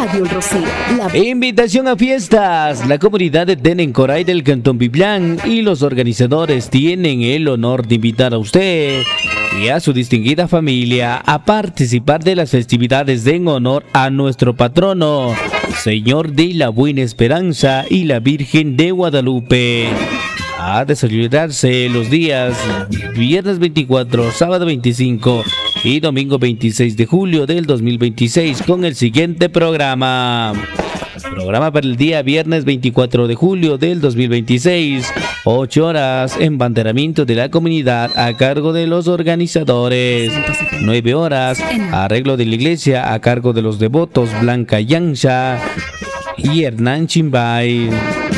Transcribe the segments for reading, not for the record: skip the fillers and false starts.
Radio El Rocío. Invitación a fiestas. La comunidad de Tenencoray del Cantón Biblián y los organizadores tienen el honor de invitar a usted y a su distinguida familia a participar de las festividades en honor a nuestro patrono, Señor de la Buena Esperanza y la Virgen de Guadalupe. Ha de celebrarse los días viernes 24, sábado 25 y domingo 26 de julio del 2026 con el siguiente programa. Programa para el día viernes 24 de julio del 2026, 8 horas, embanderamiento de la comunidad a cargo de los organizadores. 9 horas, arreglo de la iglesia a cargo de los devotos Blanca Yancha y Hernán Chimbay.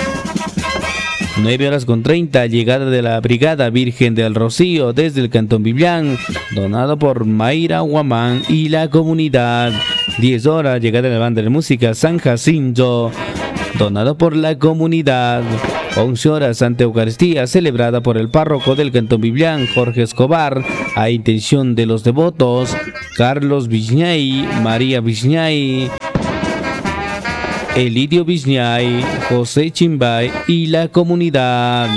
9 horas con 30, llegada de la Brigada Virgen del Rocío desde el Cantón Biblián, donado por Mayra Guamán y la comunidad. 10 horas, llegada de la banda de música San Jacinto, donado por la comunidad. 11 horas, Santa Eucaristía, celebrada por el párroco del Cantón Biblián, Jorge Escobar, a intención de los devotos Carlos Viñay, María Viñay, Elidio Viñay, José Chimbay y la comunidad.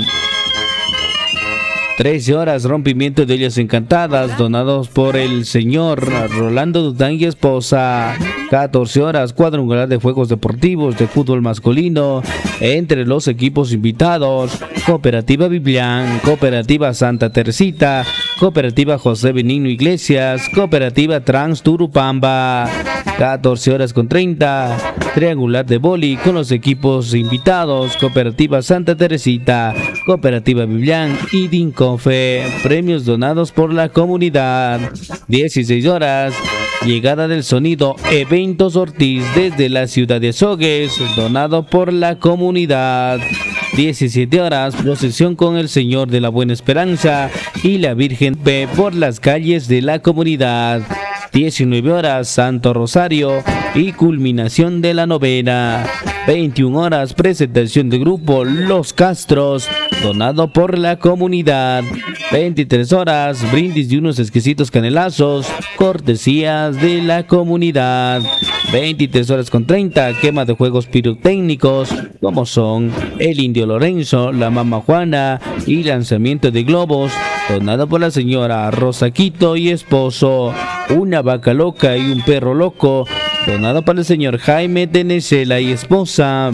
13 horas, rompimiento de ollas encantadas, donados por el señor Rolando Dudán y esposa. 14 horas, cuadrangular de juegos deportivos de fútbol masculino entre los equipos invitados: Cooperativa Biblián, Cooperativa Santa Teresita, Cooperativa José Benigno Iglesias, Cooperativa Trans Turupamba. 14 horas con 30, triangular de vóley con los equipos invitados: Cooperativa Santa Teresita, Cooperativa Biblián y Dincofe. Premios donados por la comunidad. 16 horas, llegada del sonido Eventos Ortiz desde la ciudad de Azogues, donado por la comunidad. 17 horas, procesión con el Señor de la Buena Esperanza y la Virgen P por las calles de la comunidad. 19 horas, Santo Rosario y culminación de la novena. 21 horas, presentación de grupo Los Castros, donado por la comunidad. 23 horas, brindis de unos exquisitos canelazos, cortesías de la comunidad. 23 horas con 30, quema de juegos pirotécnicos como son el Indio Lorenzo, la Mama Juana y lanzamiento de globos, donado por la señora Rosa Quito y esposo. Una vaca loca y un perro loco, donado para el señor Jaime Tenecela y esposa.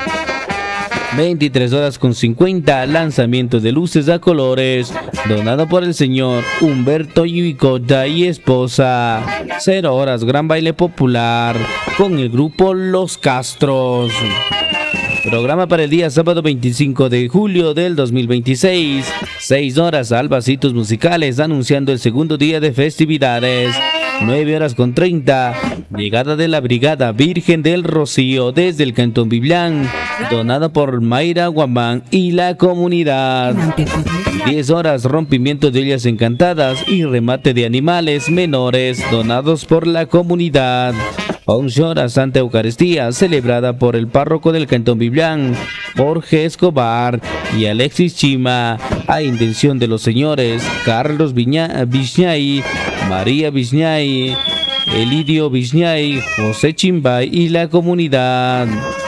23 horas con 50, lanzamiento de luces a colores, donado por el señor Humberto Yuicota y esposa. 0 horas, gran baile popular con el grupo Los Castros. Programa para el día sábado 25 de julio del 2026. 6 horas, albacitos musicales anunciando el segundo día de festividades. 9 horas con 30, llegada de la Brigada Virgen del Rocío desde el Cantón Biblián, donada por Mayra Guamán y la comunidad. 10 horas, rompimiento de ollas encantadas y remate de animales menores, donados por la comunidad. 11 horas, Santa Eucaristía, celebrada por el párroco del Cantón Biblián, Jorge Escobar y Alexis Chima, a intención de los señores Carlos Viñay, María Viñay, Elidio Viñay, José Chimbay y la comunidad.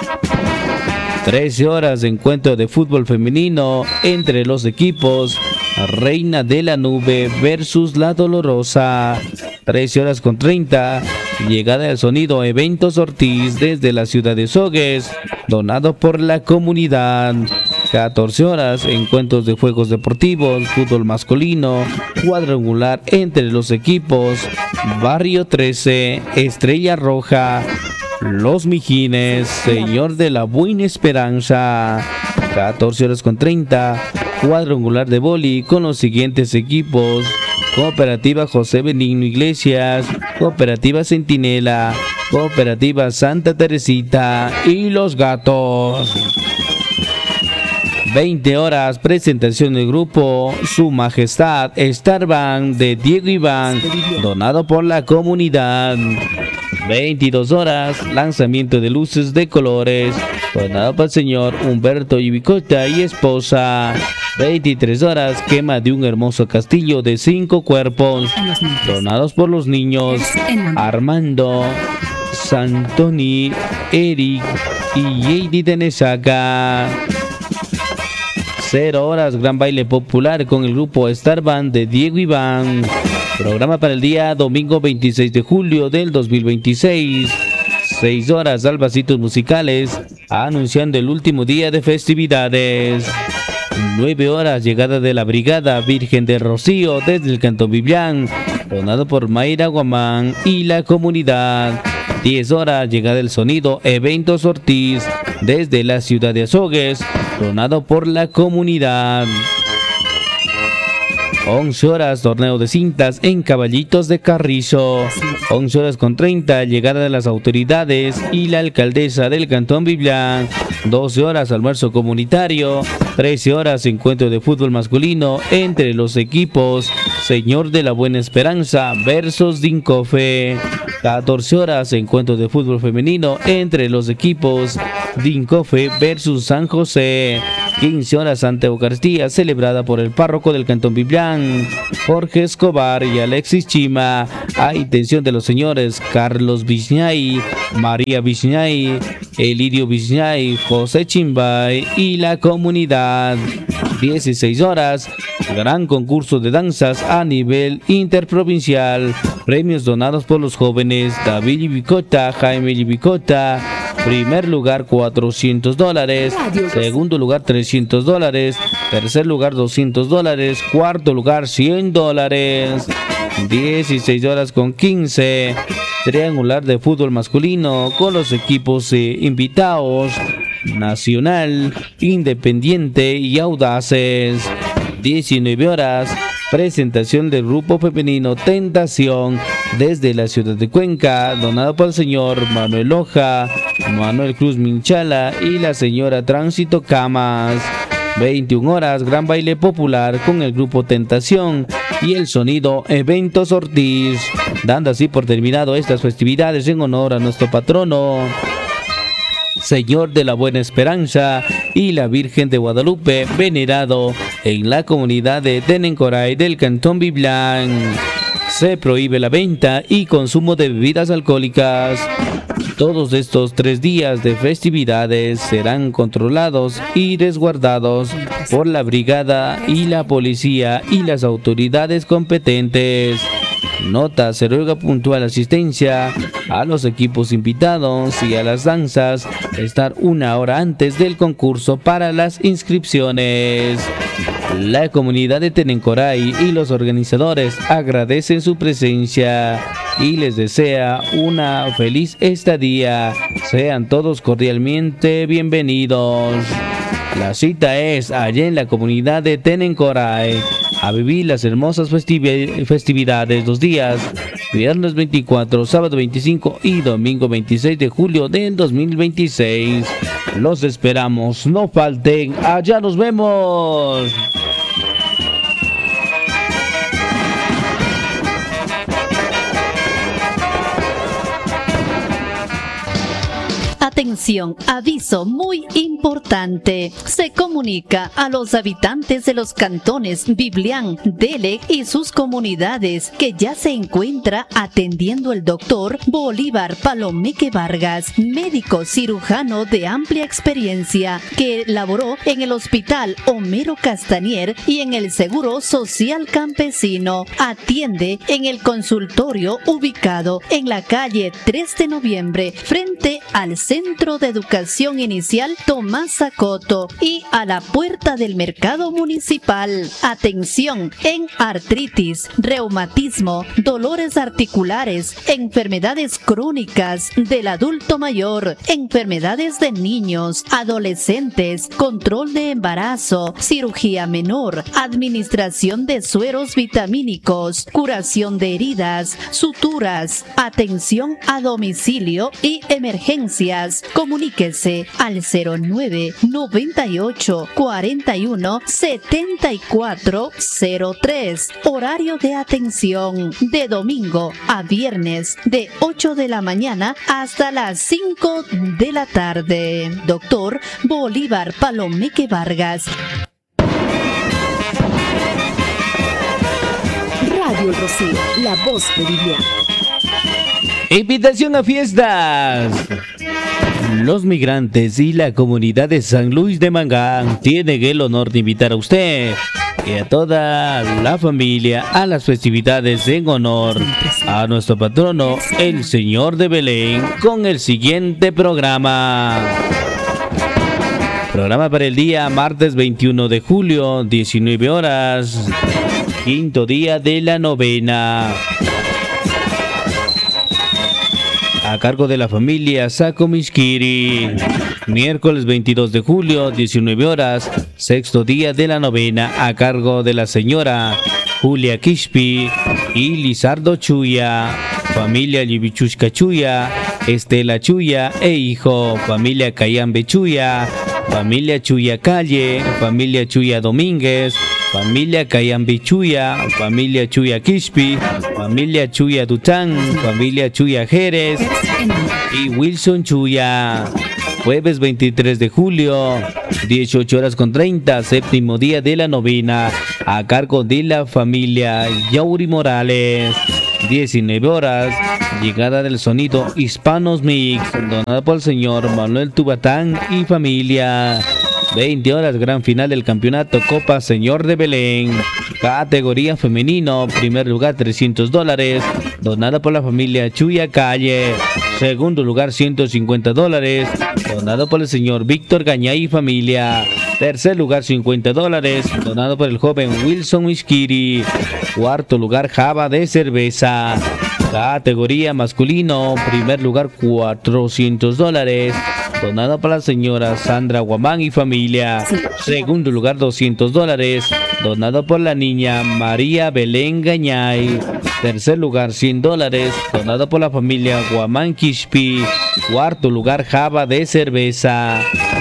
13 horas, encuentro de fútbol femenino entre los equipos Reina de la Nube versus La Dolorosa. 13 horas con 30, llegada del sonido Eventos Ortiz desde la ciudad de Azogues, donado por la comunidad. 14 horas, encuentros de juegos deportivos, fútbol masculino, cuadrangular entre los equipos Barrio 13, Estrella Roja, Los Mijines, Señor de la Buena Esperanza. 14 horas con 30, cuadrangular de vóley con los siguientes equipos: Cooperativa José Benigno Iglesias, Cooperativa Centinela, Cooperativa Santa Teresita y Los Gatos. 20 horas, presentación del grupo Su Majestad Star Band de Diego Iván, donado por la comunidad. 22 horas, lanzamiento de luces de colores, donado para el señor Humberto Yuicota y esposa. 23 horas, quema de un hermoso castillo de 5 cuerpos, donados por los niños Armando, Santoni, Eric y Yeidi de Nesaca. 0 horas, gran baile popular con el grupo Star Band de Diego Iván. Programa para el día domingo 26 de julio del 2026. 6 horas, albacitos musicales anunciando el último día de festividades. 9 horas, llegada de la Brigada Virgen de Rocío desde el Cantón Biblián, donado por Mayra Guamán y la comunidad. 10 horas, llegada del sonido Eventos Ortiz desde la ciudad de Azogues, donado por la comunidad. 11 horas, torneo de cintas en Caballitos de Carrizo. 11 horas con 30, llegada de las autoridades y la alcaldesa del Cantón Biblián. 12 horas, almuerzo comunitario. 13 horas, encuentro de fútbol masculino entre los equipos Señor de la Buena Esperanza versus Dincofe. 14 horas, encuentro de fútbol femenino entre los equipos Dincofe versus San José. 15 horas, Santa Eucaristía celebrada por el párroco del Cantón Biblián, Jorge Escobar y Alexis Chima, a intención de los señores Carlos Viñay, María Viñay, Elidio Viñay, José Chimbay y la comunidad. 16 horas, gran concurso de danzas a nivel interprovincial. Premios donados por los jóvenes David Ibicota, Jaime Ibicota. Primer lugar $400, segundo lugar $300, tercer lugar $200, cuarto lugar $100. 16 horas con 15, triangular de fútbol masculino con los equipos invitados Nacional, Independiente y Audaces. 19 horas, presentación del grupo femenino Tentación desde la ciudad de Cuenca, donado por el señor Manuel Loja, Manuel Cruz Minchala y la señora Tránsito Camas. 21 horas, gran baile popular con el grupo Tentación y el sonido Eventos Ortiz, dando así por terminado estas festividades en honor a nuestro patrono Señor de la Buena Esperanza y la Virgen de Guadalupe, venerado en la comunidad de Tenencoray del Cantón Biblián. Se prohíbe la venta y consumo de bebidas alcohólicas. Todos estos 3 días de festividades serán controlados y resguardados por la brigada y la policía y las autoridades competentes. Nota: se ruega puntual asistencia a los equipos invitados y a las danzas, estar 1 hora antes del concurso para las inscripciones. La comunidad de Tenencoray y los organizadores agradecen su presencia y les desea una feliz estadía. Sean todos cordialmente bienvenidos. La cita es allá en la comunidad de Tenencoray, a vivir las hermosas festividades 2 días, viernes 24, sábado 25 y domingo 26 de julio del 2026. Los esperamos, no falten, allá nos vemos. Atención, aviso muy importante. Se comunica a los habitantes de los cantones Biblián, Dele y sus comunidades que ya se encuentra atendiendo el doctor Bolívar Palomeque Vargas, médico cirujano de amplia experiencia que laboró en el Hospital Homero Castañer y en el Seguro Social Campesino. Atiende en el consultorio ubicado en la calle 3 de noviembre, frente al Centro de Educación Inicial Tomás Zacoto y a la puerta del mercado municipal. Atención en artritis, reumatismo, dolores articulares, enfermedades crónicas del adulto mayor, enfermedades de niños, adolescentes, control de embarazo, cirugía menor, administración de sueros vitamínicos, curación de heridas, suturas, atención a domicilio y emergencias. Comuníquese al 09 98 41 74 03. Horario de atención de domingo a viernes de 8 de la mañana hasta las 5 de la tarde. Doctor Bolívar Palomeque Vargas. Radio El Rocío, la voz de Biblián. Invitación a fiestas. Los migrantes y la comunidad de San Luis de Mangán tienen el honor de invitar a usted y a toda la familia a las festividades en honor a nuestro patrono, el Señor de Belén, con el siguiente programa. Programa para el día martes 21 de julio, 19 horas, quinto día de la novena. A cargo de la familia Sacomisquiri. Miércoles 22 de julio, 19 horas, sexto día de la novena, a cargo de la señora Julia Quispi y Lizardo Chuya. Familia Libichushka Chuya, Estela Chuya e hijo. Familia Cayambe Chuya, familia Chuya Calle, familia Chuya Domínguez, familia Cayambe Chuya, familia Chuya Quispi, familia Chuya Dután, familia Chuya Jerez y Wilson Chuya. Jueves 23 de julio, 18 horas con 30, séptimo día de la novena, a cargo de la familia Yauri Morales. 19 horas, llegada del sonido Hispanos Mix, donado por el señor Manuel Tubatán y familia. 20 horas, gran final del campeonato Copa Señor de Belén. Categoría femenino, primer lugar $300, donado por la familia Chuya Calle. Segundo lugar $150, donado por el señor Víctor Gañay y familia. Tercer lugar $50, donado por el joven Wilson Miskiri. Cuarto lugar Java de cerveza. Categoría masculino, primer lugar $400, donado para la señora Sandra Guamán y familia. Segundo lugar $200, donado por la niña María Belén Gañay. Tercer lugar $100, donado por la familia Guamán Quispi. Cuarto lugar Java de cerveza.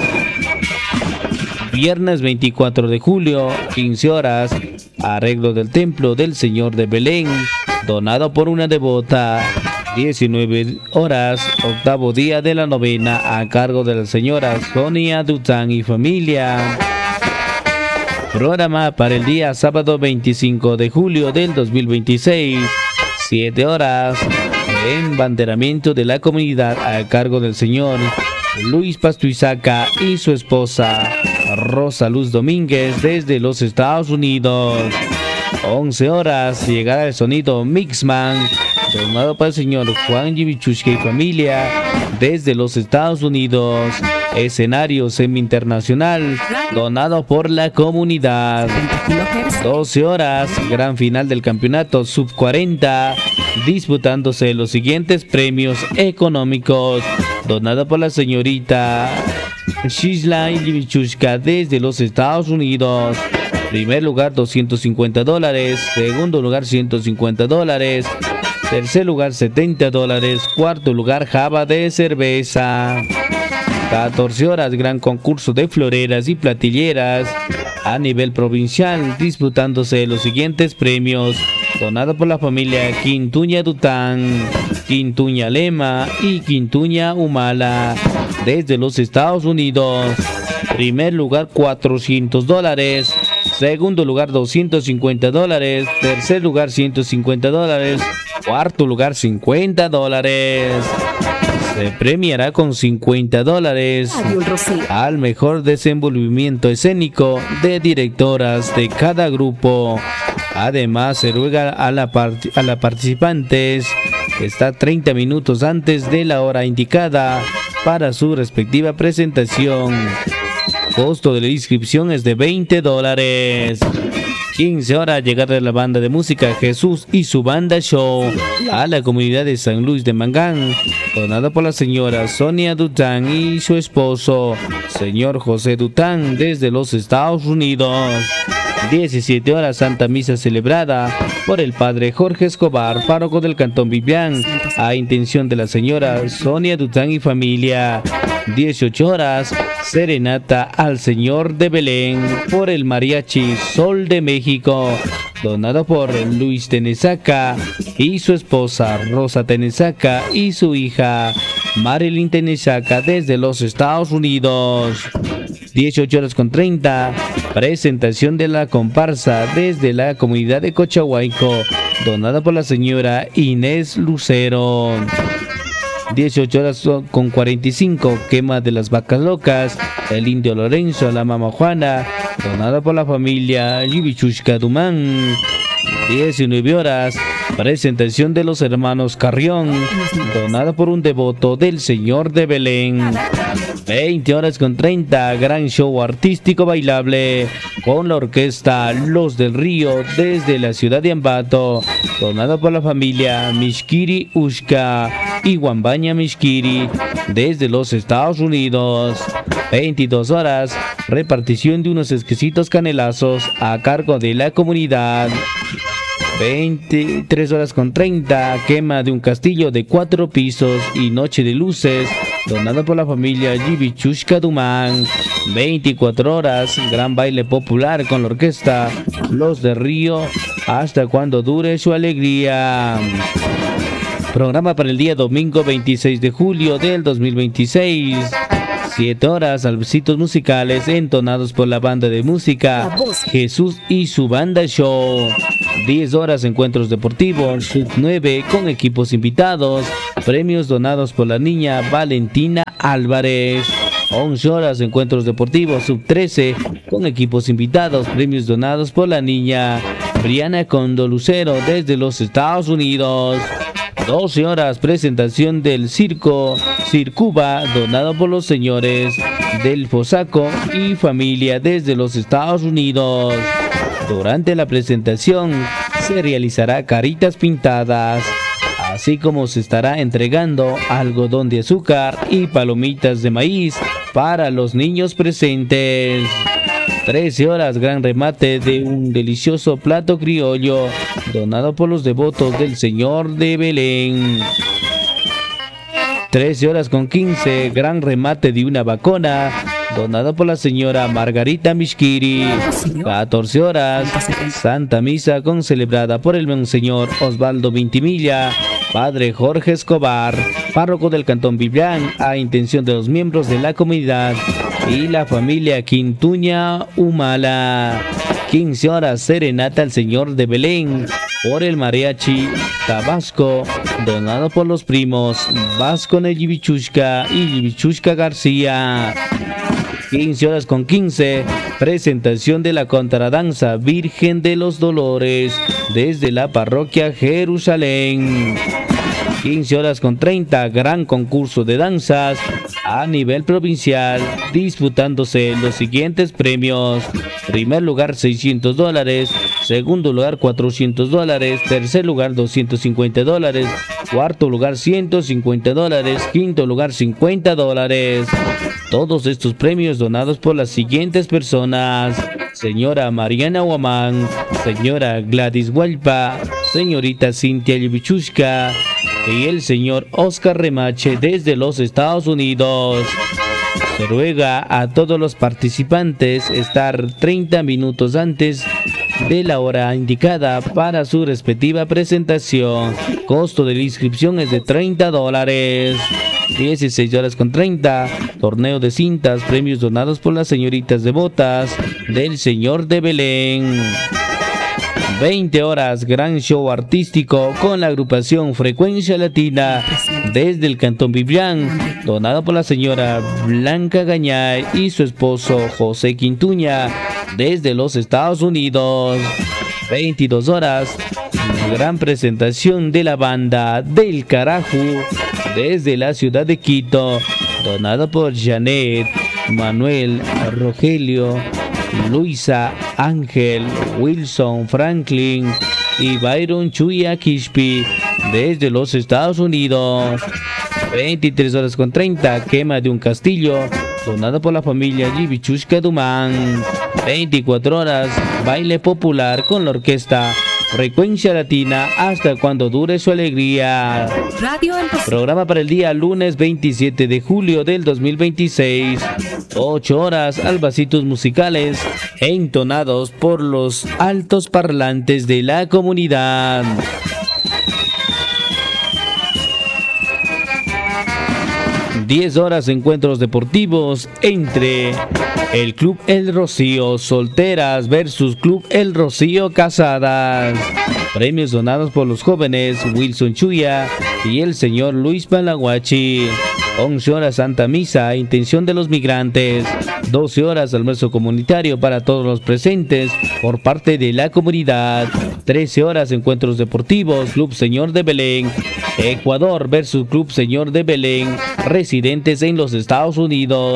Viernes 24 de julio, 15 horas, arreglo del templo del Señor de Belén, donado por una devota. 19 horas, octavo día de la novena, a cargo de la señora Sonia Dután y familia. Programa para el día sábado 25 de julio del 2026, 7 horas, embanderamiento de la comunidad a cargo del señor Luis Pastuizaca y su esposa Rosa Luz Domínguez desde los Estados Unidos. 11 horas, llegada del sonido Mixman, donado para el señor Juan Yibichushka y familia desde los Estados Unidos. Escenario semi-internacional, donado por la comunidad. 12 horas, gran final del campeonato Sub-40, disputándose los siguientes premios económicos, donado por la señorita Shishla Yibichushka desde los Estados Unidos. Primer lugar $250, segundo lugar $150, tercer lugar $70, cuarto lugar Java de cerveza. 14 horas, gran concurso de floreras y platilleras a nivel provincial, disputándose los siguientes premios, donado por la familia Quintuña Dután, Quintuña Lema y Quintuña Humala desde los Estados Unidos. Primer lugar $400, segundo lugar $250, tercer lugar $150, cuarto lugar $50. Se premiará con $50 al mejor desenvolvimiento escénico de directoras de cada grupo. Además, se ruega a la participantes que está 30 minutos antes de la hora indicada para su respectiva presentación. Costo de la inscripción es de $20. 15 horas, llegada de la banda de música Jesús y su banda show a la comunidad de San Luis de Mangán, donado por la señora Sonia Dután y su esposo, señor José Dután, desde los Estados Unidos. 17 horas, Santa Misa celebrada por el padre Jorge Escobar, párroco del Cantón Vivian, a intención de la señora Sonia Dután y familia. 18 horas, serenata al Señor de Belén por el mariachi Sol de México, donado por Luis Tenesaca y su esposa Rosa Tenesaca y su hija Marilyn Tenesaca desde los Estados Unidos. 18 horas con 30, presentación de la comparsa desde la comunidad de Cochahuayco, donada por la señora Inés Lucero. 18 horas con 45, quema de las vacas locas, el indio Lorenzo, la mamá Juana, donado por la familia Yibichushka Dumán. 19 horas, presentación de los hermanos Carrión, donada por un devoto del Señor de Belén. 20 horas con 30, gran show artístico bailable con la orquesta Los del Río desde la ciudad de Ambato, donado por la familia Mishkiri Ushka y Guambaña Mishkiri desde los Estados Unidos. 22 horas, repartición de unos exquisitos canelazos a cargo de la comunidad. 23 horas con 30, quema de un castillo de 4 pisos y noche de luces, donado por la familia Yibichushka Dumán. 24 horas, gran baile popular con la orquesta Los de Río, hasta cuando dure su alegría. Programa para el día domingo 26 de julio del 2026. 7 horas, salvecitos musicales entonados por la banda de música Jesús y su banda show. 10 horas, encuentros deportivos, sub 9 con equipos invitados, premios donados por la niña Valentina Álvarez. 11 horas, encuentros deportivos, sub 13 con equipos invitados, premios donados por la niña Briana Condo Lucero desde los Estados Unidos. 12 horas, presentación del circo Circuba, donado por los señores del Fosaco y familia desde los Estados Unidos. Durante la presentación se realizará caritas pintadas, así como se estará entregando algodón de azúcar y palomitas de maíz para los niños presentes. 13 horas, gran remate de un delicioso plato criollo donado por los devotos del Señor de Belén. 13 horas con 15, gran remate de una vacona donado por la señora Margarita Mishkiri. 14 horas, Santa Misa concelebrada por el Monseñor Osvaldo Vintimilla, Padre Jorge Escobar, párroco del Cantón Biblián, a intención de los miembros de la comunidad y la familia Quintuña Humala. 15 horas, serenata al Señor de Belén por el mariachi Tabasco, donado por los primos Vasco Yibichushka y Yibichushka García. 15 horas con 15, presentación de la contradanza Virgen de los Dolores desde la parroquia Jerusalén. 15 horas con 30, gran concurso de danzas a nivel provincial, disputándose los siguientes premios. Primer lugar $600, segundo lugar $400, tercer lugar $250, cuarto lugar $150, quinto lugar $50. Todos estos premios donados por las siguientes personas: señora Mariana Huamán, señora Gladys Hualpa, señorita Cintia Yibichushka y el señor Oscar Remache desde los Estados Unidos. Se ruega a todos los participantes estar 30 minutos antes de la hora indicada para su respectiva presentación. Costo de la inscripción es de $30. 16 horas con 30, torneo de cintas, premios donados por las señoritas devotas del Señor de Belén. 20 horas, gran show artístico con la agrupación Frecuencia Latina desde el Cantón Biblián, donado por la señora Blanca Gañay y su esposo José Quintuña desde los Estados Unidos. 22 horas, gran presentación de la banda del Caraju desde la ciudad de Quito, donado por Janet, Manuel, Rogelio, Luisa, Ángel, Wilson, Franklin y Byron Chuya Kishpi desde los Estados Unidos. 23 horas con 30, quema de un castillo donado por la familia Yibichushka Dumán. 24 horas, baile popular con la orquesta Frecuencia Latina hasta cuando dure su alegría. Programa para el día lunes 27 de julio del 2026. 8 horas, albacitos musicales entonados por los altos parlantes de la comunidad. Diez horas, encuentros deportivos entre el Club El Rocío Solteras versus Club El Rocío Casadas. Premios donados por los jóvenes Wilson Chuya y el señor Luis Malaguachi. 11 horas Santa Misa a intención de los migrantes. 12 horas almuerzo comunitario para todos los presentes por parte de la comunidad. 13 horas encuentros deportivos Club Señor de Belén. Ecuador versus Club Señor de Belén, residentes en los Estados Unidos.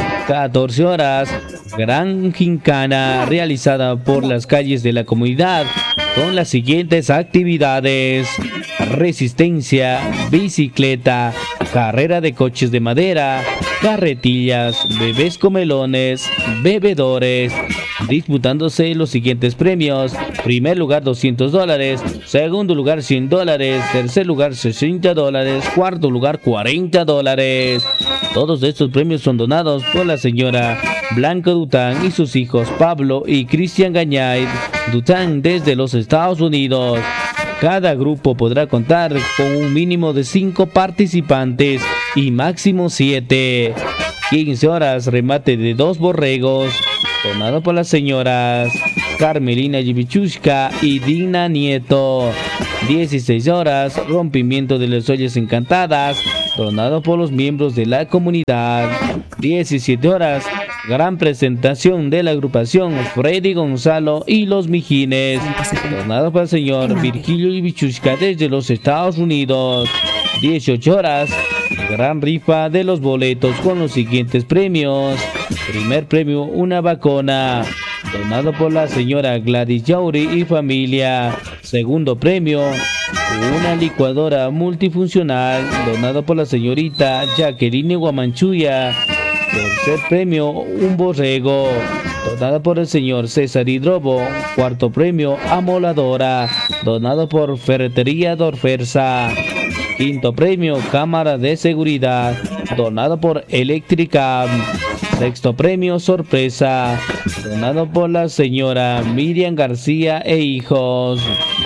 14 horas gran gincana realizada por las calles de la comunidad con las siguientes actividades: resistencia, bicicleta, carrera de coches de madera, carretillas, bebés comelones, bebedores, disputándose los siguientes premios: primer lugar $200, segundo lugar $100, tercer lugar $60, cuarto lugar $40. Todos estos premios son donados por la señora Blanca Dután y sus hijos Pablo y Cristian Gañay Dután desde los Estados Unidos. Cada grupo podrá contar con un mínimo de 5 participantes y máximo 7. 15 horas remate de 2 borregos, donado por las señoras Carmelina Yibichushka y Dina Nieto. 16 horas rompimiento de las ollas encantadas, donado por los miembros de la comunidad. 17 horas gran presentación de la agrupación Freddy Gonzalo y los Mijines, donado por el señor Virgilio Yibichushka desde los Estados Unidos. 18 horas gran rifa de los boletos con los siguientes premios: primer premio una vacuna, donado por la señora Gladys Yauri y familia. Segundo premio una licuadora multifuncional, donado por la señorita Jacqueline Guamanchuya. Tercer premio un borrego, donado por el señor César Hidrobo. Cuarto premio amoladora, donado por Ferretería Dorfersa. Quinto premio cámara de seguridad, donado por Electrica. Sexto premio sorpresa, donado por la señora Miriam García e hijos.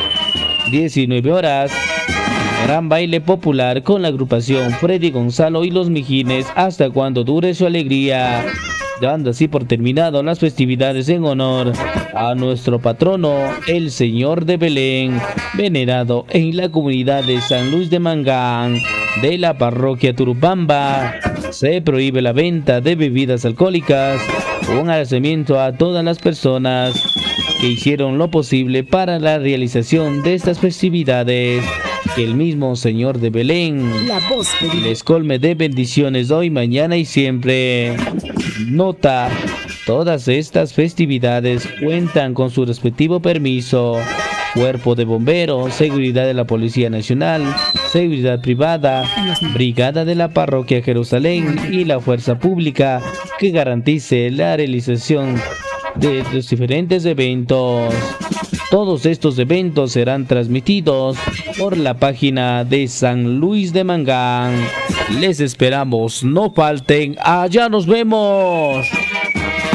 19 horas gran baile popular con la agrupación Freddy Gonzalo y los Mijines hasta cuando dure su alegría, dando así por terminado las festividades en honor a nuestro patrono, el Señor de Belén, venerado en la comunidad de San Luis de Mangán de la parroquia Turupamba. Se prohíbe la venta de bebidas alcohólicas. Un agradecimiento a todas las personas que hicieron lo posible para la realización de estas festividades. Que el mismo Señor de Belén les colme de bendiciones hoy, mañana y siempre. Nota: todas estas festividades cuentan con su respectivo permiso. Cuerpo de Bomberos, Seguridad de la Policía Nacional, Seguridad Privada, Brigada de la Parroquia Jerusalén y la Fuerza Pública que garantice la realización de los diferentes eventos. Todos estos eventos serán transmitidos por la página de San Luis de Mangán. Les esperamos, no falten, allá nos vemos.